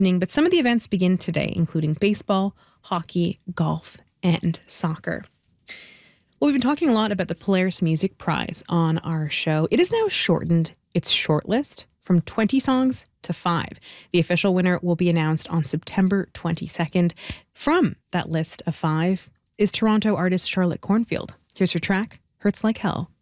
but some of the events begin today, including baseball, hockey, golf, and soccer. Well, we've been talking a lot about the Polaris Music Prize on our show. It has now shortened its shortlist from 20 songs to 5. The official winner will be announced on September 22nd. From that list of 5 is Toronto artist Charlotte Cornfield. Here's her track, Hurts Like Hell.